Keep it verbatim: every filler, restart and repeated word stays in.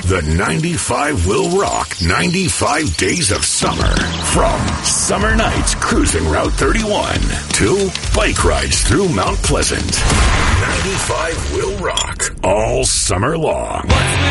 The ninety-five will rock ninety-five days of summer. From summer nights cruising Route thirty-one to bike rides through Mount Pleasant. ninety-five will rock all summer long.